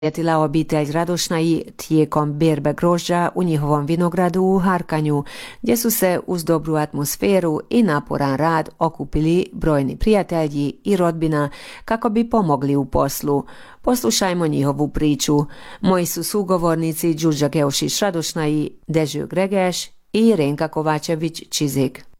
Sjetila obitelj Radošnaj tijekom berbe grožđa u njihovom vinogradu u Harkanju, gdje su se uz dobru atmosferu i naporan rad okupili brojni prijatelji i rodbina kako bi pomogli u poslu. Poslušajmo njihovu priču. Moji su sugovornici Đurđa Geušić Radošnaj, Dežio Gregeš i Renka Kovačević Čizik.